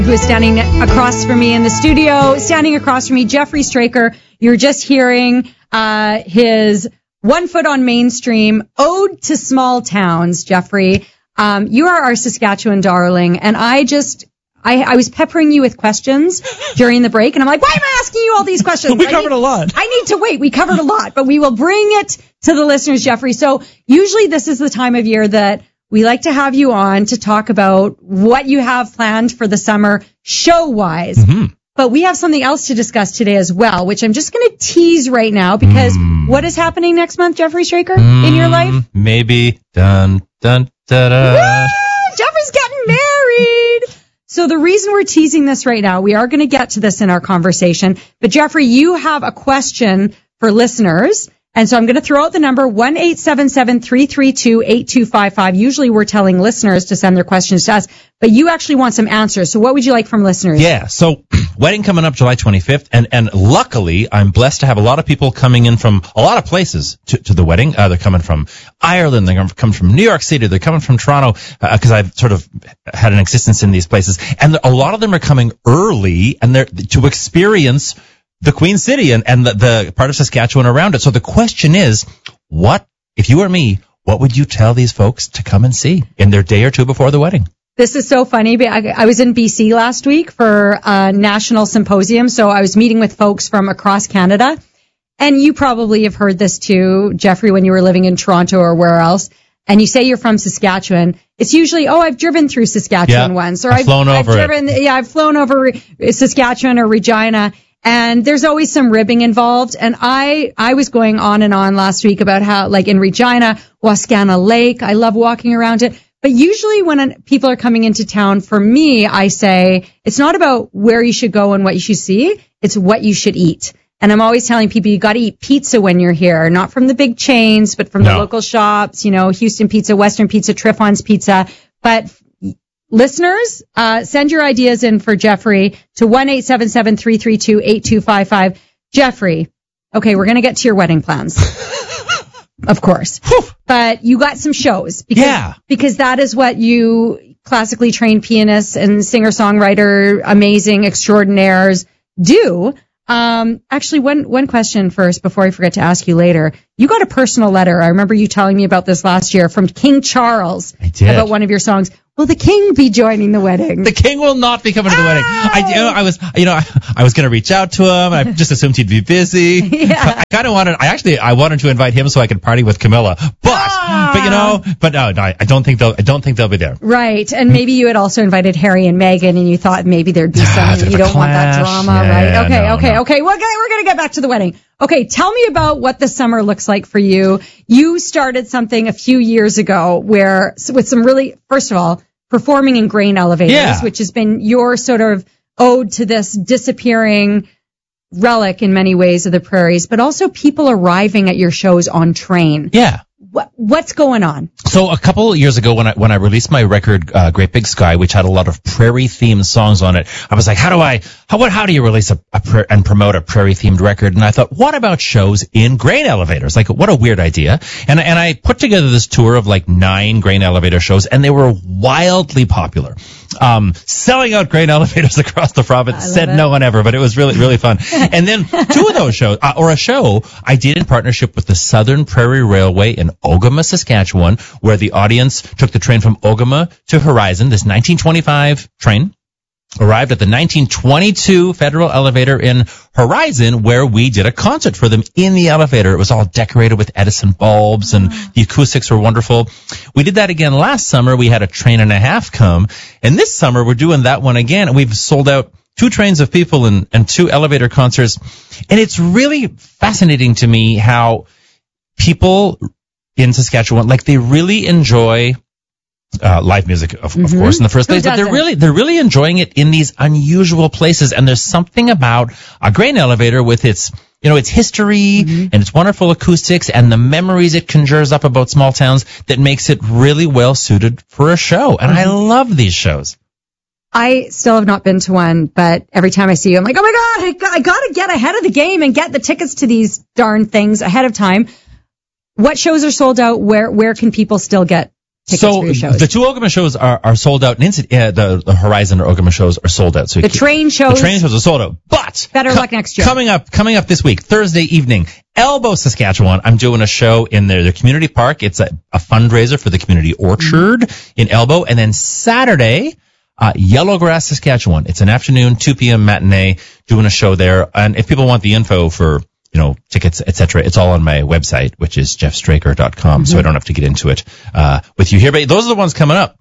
Who is standing across from me in the studio. Standing across from me, Jeffrey Straker. You're just hearing his One Foot on Mainstream Ode to Small Towns, Jeffrey. You are our Saskatchewan darling, and I was peppering you with questions during the break, and I'm like, why am I asking you all these questions? We covered a lot. I need to wait. We covered a lot, but we will bring it to the listeners, Jeffrey. So usually this is the time of year that we like to have you on to talk about what you have planned for the summer show-wise. Mm-hmm. But we have something else to discuss today as well, which I'm just going to tease right now because what is happening next month, Jeffrey Straker, in your life? Maybe. Dun, dun, da, da. Woo! Jeffrey's getting married. So the reason we're teasing this right now, we are going to get to this in our conversation. But Jeffrey, you have a question for listeners. And so I'm going to throw out the number 1-877-332-8255. Usually we're telling listeners to send their questions to us, but you actually want some answers. So what would you like from listeners? Yeah. So wedding coming up July 25th. And luckily I'm blessed to have a lot of people coming in from a lot of places to the wedding. They're coming from Ireland. They're coming from New York City. They're coming from Toronto, cause I've sort of had an existence in these places. And a lot of them are coming early and they're to experience the Queen City and the part of Saskatchewan around it. So the question is, what, if you were me, what would you tell these folks to come and see in their day or two before the wedding? This is so funny. I was in BC last week for a national symposium. So I was meeting with folks from across Canada. And you probably have heard this too, Jeffrey, when you were living in Toronto or where else. And you say you're from Saskatchewan. It's usually, I've driven through Saskatchewan once. Or I've flown over Saskatchewan or Regina. And there's always some ribbing involved. And I was going on and on last week about how, like in Regina, Wascana Lake, I love walking around it. But usually when people are coming into town, for me, I say, it's not about where you should go and what you should see. It's what you should eat. And I'm always telling people you got to eat pizza when you're here, not from the big chains, but from the local shops, Houston Pizza, Western Pizza, Triffon's Pizza. But listeners, send your ideas in for Jeffrey to 1-877-332-8255. Jeffrey, okay, we're going to get to your wedding plans. Of course. Whew. But you got some shows. Because that is what you classically trained pianists and singer-songwriter, amazing extraordinaires do. Actually, one question first before I forget to ask you later. You got a personal letter. I remember you telling me about this last year from King Charles about one of your songs. Will the king be joining the wedding? The king will not be coming to the wedding. I was going to reach out to him. I just assumed he'd be busy. Yeah. I wanted to invite him so I could party with Camilla. But no, I don't think they'll be there. Right. And maybe you had also invited Harry and Meghan and you thought maybe there'd be some, you don't want that drama, right? Okay. Well, we're going to get back to the wedding. Okay. Tell me about what the summer looks like for you. You started something a few years ago with some really, first of all, performing in grain elevators, which has been your sort of ode to this disappearing relic in many ways of the prairies, but also people arriving at your shows on train. Yeah. What's going on? So a couple of years ago when I released my record, Great Big Sky, which had a lot of prairie themed songs on it, I was like, how do you release and promote a prairie themed record? And I thought, what about shows in grain elevators? Like, what a weird idea. And I put together this tour of like 9 grain elevator shows and they were wildly popular. Selling out grain elevators across the province, said no one ever, but it was really, really fun. And then 2 of those shows, a show I did in partnership with the Southern Prairie Railway in Ogama, Saskatchewan, where the audience took the train from Ogama to Horizon, this 1925 train, arrived at the 1922 Federal Elevator in Horizon, where we did a concert for them in the elevator. It was all decorated with Edison bulbs, and the acoustics were wonderful. We did that again last summer. We had a train and a half come, and this summer we're doing that one again, and we've sold out 2 trains of people and 2 elevator concerts. And it's really fascinating to me how people in Saskatchewan, like, they really enjoy live music, of course, in the first place, but they're really enjoying it in these unusual places. And there's something about a grain elevator with its history and its wonderful acoustics and the memories it conjures up about small towns that makes it really well suited for a show. And I love these shows. I still have not been to one, but every time I see you, I'm like, oh my God, I got to get ahead of the game and get the tickets to these darn things ahead of time. What shows are sold out? Where can people still get tickets So for your shows. the two Ogama shows are sold out. And the Horizon or Ogama shows are sold out. So The train shows are sold out. But better luck next year. Coming up this week, Thursday evening, Elbow, Saskatchewan. I'm doing a show in their community park. It's a fundraiser for the community orchard in Elbow. And then Saturday, Yellowgrass, Saskatchewan. It's an afternoon, 2 p.m. matinee, doing a show there. And if people want the info for, tickets, etc., it's all on my website, which is jeffstraker.com. So I don't have to get into it, with you here. But those are the ones coming up.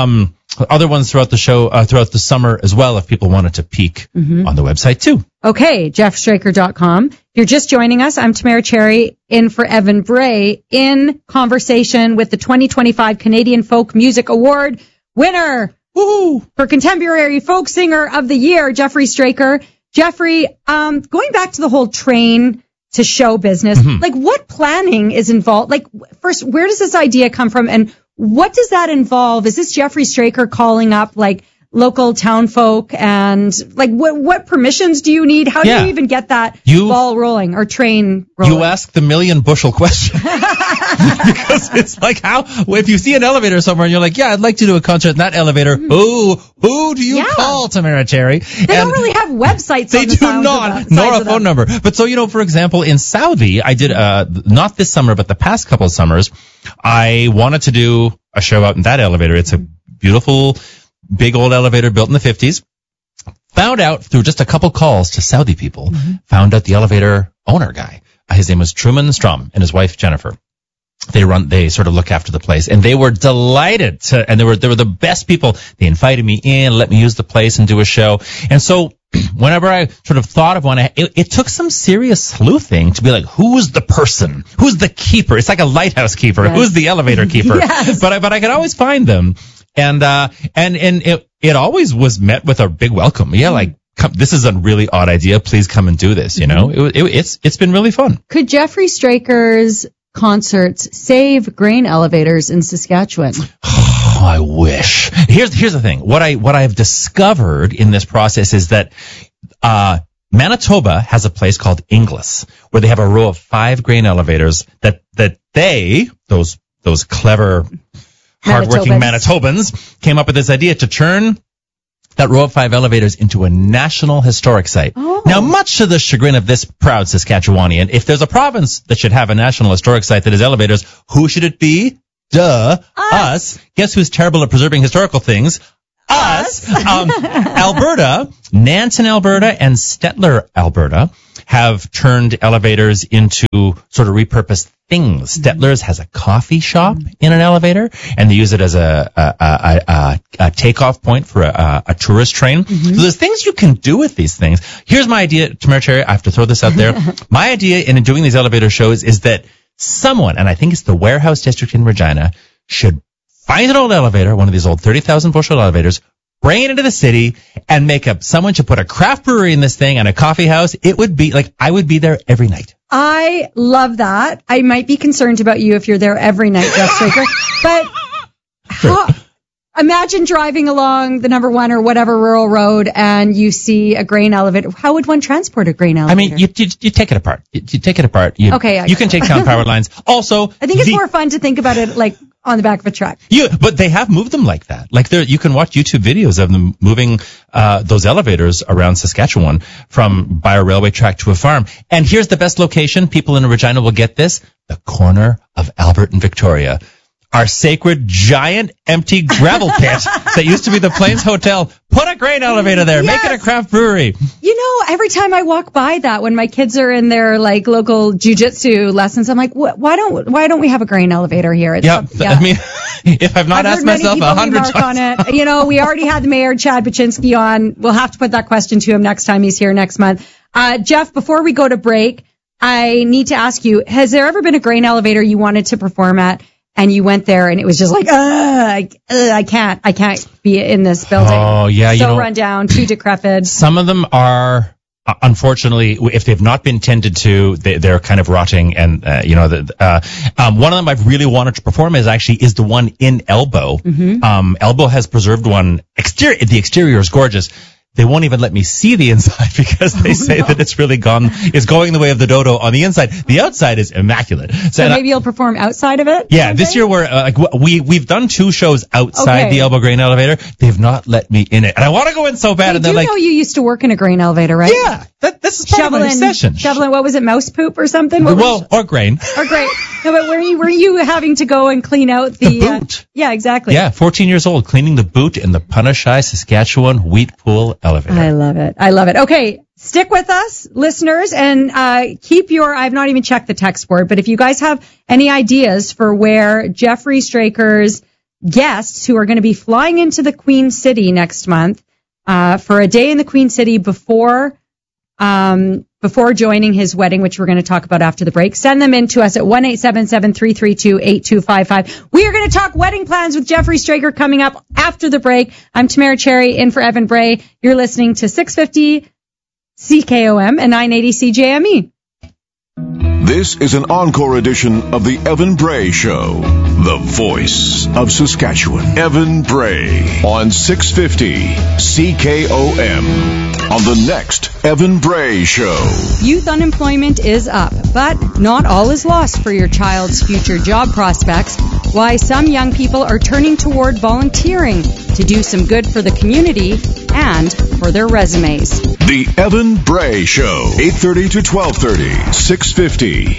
Other ones throughout the show, throughout the summer as well, if people wanted to peek on the website too. Okay, jeffstraker.com. If you're just joining us, I'm Tamara Cherry in for Evan Bray in conversation with the 2025 Canadian Folk Music Award winner. Woo! For Contemporary Folk Singer of the Year, Jeffrey Straker. Jeffrey, going back to the whole train to show business, like what planning is involved? Like first, where does this idea come from and what does that involve? Is this Jeffrey Straker calling up like local town folk and like what permissions do you need? How do you even get that ball rolling or train rolling? You ask the million bushel question. Because it's like if you see an elevator somewhere and you're like, I'd like to do a concert in that elevator. Who do you call, Tamara Cherry? They don't really have websites. They do not, nor a phone number. But so, for example, in Southie, I did, not this summer, but the past couple of summers, I wanted to do a show out in that elevator. It's a beautiful, big old elevator built in the 50s. Found out through just a couple calls to Southie people, found out the elevator owner guy. His name was Truman Strom and his wife Jennifer. They sort of look after the place and they were delighted and they were the best people. They invited me in, let me use the place and do a show. And so whenever I sort of thought of one, it took some serious sleuthing to be like, who's the person? Who's the keeper? It's like a lighthouse keeper. Yes. Who's the elevator keeper? Yes. But I could always find them. And it always was met with a big welcome. Yeah, like, this is a really odd idea. Please come and do this. It's been really fun. Could Jeffrey Straker's concerts save grain elevators in Saskatchewan? Oh, I wish. Here's the thing. What I've discovered in this process is that Manitoba has a place called Inglis where they have a row of 5 grain elevators that those clever hardworking Manitobans came up with this idea to turn that row of 5 elevators into a national historic site. Oh. Now, much to the chagrin of this proud Saskatchewanian, if there's a province that should have a national historic site that has elevators, who should it be? Duh. Us. Guess who's terrible at preserving historical things? Us. Alberta, Nanton, Alberta, and Stettler, Alberta, have turned elevators into sort of repurposed things. Stettler's has a coffee shop in an elevator, and they use it as a takeoff point for a tourist train. So there's things you can do with these things. Here's my idea, Tamara Cherry. I have to throw this out there. My idea in doing these elevator shows is that someone, and I think it's the Warehouse District in Regina, should find an old elevator, one of these old 30,000 bushel elevators, bring it into the city, and someone should put a craft brewery in this thing and a coffee house. It would be like, I would be there every night. I love that. I might be concerned about you if you're there every night, Jeff Straker. But imagine driving along the number 1 or whatever rural road and you see a grain elevator. How would one transport a grain elevator? I mean, you take it apart. You take it apart. You can take down power lines. Also, I think it's more fun to think about it like on the back of a truck. But they have moved them like that. Like you can watch YouTube videos of them moving those elevators around Saskatchewan by a railway track to a farm. And here's the best location. People in Regina will get this. The corner of Albert and Victoria. Our sacred, giant, empty gravel pit that used to be the Plains Hotel. Put a grain elevator there. Yes. Make it a craft brewery. Every time I walk by that, when my kids are in their like local jujitsu lessons, I'm like, why don't we have a grain elevator here? Yeah. I mean, if I've asked myself 100 times on it. We already had the mayor, Chad Baczynski, on. We'll have to put that question to him next time he's here next month. Jeff, before we go to break, I need to ask you, has there ever been a grain elevator you wanted to perform at? And you went there and it was just like, I can't be in this building. Oh, yeah. So run down, too decrepit. Some of them are, unfortunately, if they've not been tended to, they're kind of rotting. And, one of them I've really wanted to perform is the one in Elbow. Elbow has preserved one. The exterior is gorgeous. they won't even let me see the inside because they say that it's really is going the way of the dodo on the inside. The outside is immaculate. So maybe you'll perform outside of it? Yeah, this year we've done 2 shows outside the Elbow Grain elevator. They've not let me in it. And I want to go in so bad. And they're like, you used to work in a grain elevator, right? Yeah. This is part of my session. Shoveling, what was it, mouse poop or something? Or grain. Or grain. No, but were you having to go and clean out the boot? Yeah, exactly. Yeah, 14 years old, cleaning the boot in the Punashai, Saskatchewan Wheat Pool elevator. I love it. Okay, stick with us, listeners, and I've not even checked the text board, but if you guys have any ideas for where Jeffrey Straker's guests who are going to be flying into the Queen City next month for a day in the Queen City before joining his wedding, which we're going to talk about after the break, send them in to us at 1-877-332-8255. We are going to talk wedding plans with Jeffrey Straker coming up after the break. I'm Tamara Cherry in for Evan Bray. You're listening to 650 CKOM and 980 CJME. This is an encore edition of the Evan Bray Show, the voice of Saskatchewan. Evan Bray on 650 CKOM. On the next Evan Bray Show. Youth unemployment is up, but not all is lost for your child's future job prospects. Why some young people are turning toward volunteering to do some good for the community and for their resumes. The Evan Bray Show, 8:30 to 12:30, 650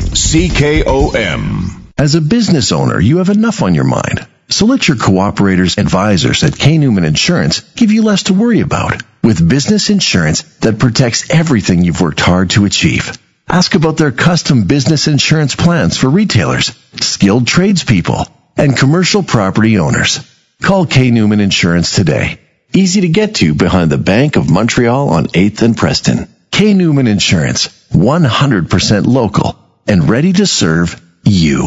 CKOM. As a business owner, you have enough on your mind. So let your cooperators advisors at K. Newman Insurance give you less to worry about with business insurance that protects everything you've worked hard to achieve. Ask about their custom business insurance plans for retailers, skilled tradespeople, and commercial property owners. Call K. Newman Insurance today. Easy to get to behind the Bank of Montreal on 8th and Preston. K. Newman Insurance, 100% local and ready to serve you.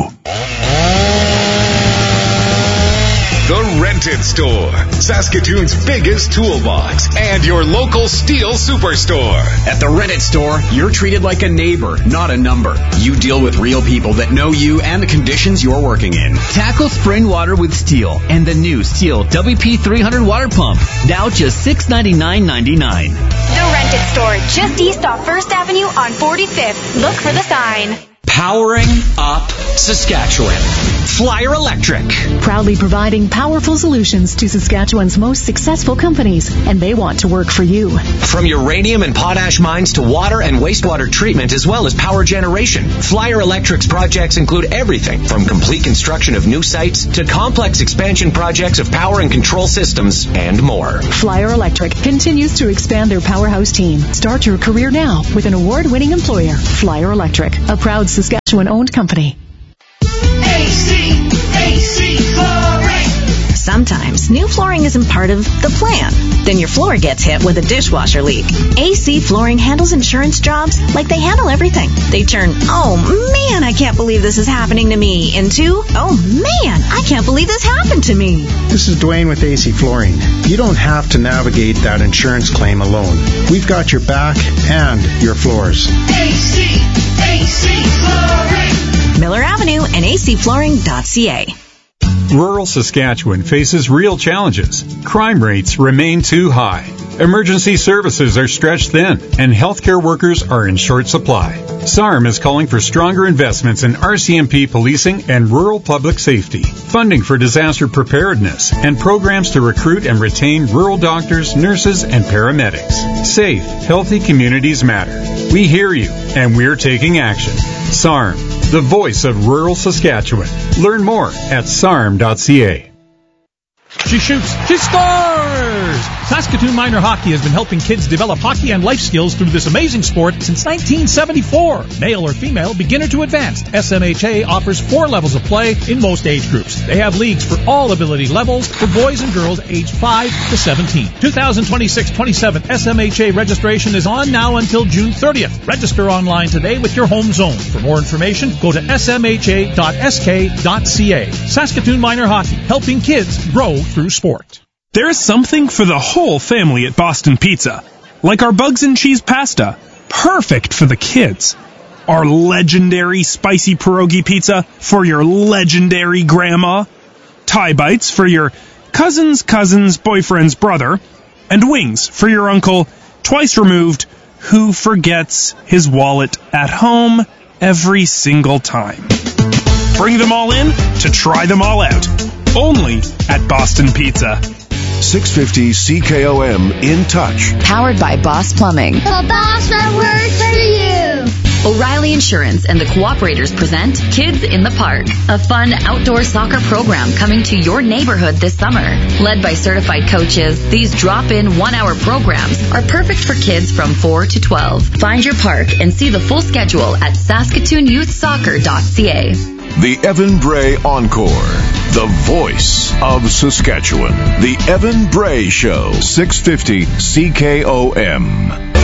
The Rented Store, Saskatoon's biggest toolbox, and your local Steel Superstore. At the Rented Store, you're treated like a neighbor, not a number. You deal with real people that know you and the conditions you're working in. Tackle spring water with Steel and the new Steel WP300 water pump. Now just $699.99. The Rented Store, just east off 1st Avenue on 45th. Look for the sign. Powering up Saskatchewan. Flyer Electric. Proudly providing powerful solutions to Saskatchewan's most successful companies, and they want to work for you. From uranium and potash mines to water and wastewater treatment as well as power generation, Flyer Electric's projects include everything from complete construction of new sites to complex expansion projects of power and control systems and more. Flyer Electric continues to expand their powerhouse team. Start your career now with an award-winning employer, Flyer Electric, a proud Saskatchewan-owned company. AC Flooring. Sometimes new flooring isn't part of the plan. Then your floor gets hit with a dishwasher leak. AC Flooring handles insurance jobs like they handle everything. They turn, oh man, I can't believe this is happening to me, into, oh man, I can't believe this happened to me. This is Dwayne with AC Flooring. You don't have to navigate that insurance claim alone. We've got your back and your floors. AC Flooring. Miller Avenue and acflooring.ca. Rural Saskatchewan faces real challenges. Crime rates remain too high. Emergency services are stretched thin, and healthcare workers are in short supply. SARM is calling for stronger investments in RCMP policing and rural public safety, funding for disaster preparedness, and programs to recruit and retain rural doctors, nurses, and paramedics. Safe, healthy communities matter. We hear you, and we're taking action. SARM, the voice of rural Saskatchewan. Learn more at sarm.ca. She shoots. She scores! Saskatoon Minor Hockey has been helping kids develop hockey and life skills through this amazing sport since 1974. Male or female, beginner to advanced, SMHA offers 4 levels of play in most age groups. They have leagues for all ability levels for boys and girls aged 5 to 17. 2026-27 SMHA registration is on now until June 30th. Register online today with your home zone. For more information, go to smha.sk.ca. Saskatoon Minor Hockey, helping kids grow through sport. There's something for the whole family at Boston Pizza, like our bugs and cheese pasta, perfect for the kids. Our legendary spicy pierogi pizza for your legendary grandma. Thai bites for your cousin's boyfriend's brother. and wings for your uncle, twice removed, who forgets his wallet at home every single time. Bring them all in to try them all out. Only at Boston Pizza. 650 CKOM In Touch. Powered by Boss Plumbing. The boss that works for you. O'Reilly Insurance and the Cooperators present Kids in the Park, a fun outdoor soccer program coming to your neighborhood this summer. Led by certified coaches, these drop-in 1-hour programs are perfect for kids from 4 to 12. Find your park and see the full schedule at SaskatoonYouthSoccer.ca. The Evan Bray Encore. The voice of Saskatchewan. The Evan Bray Show. 650 CKOM.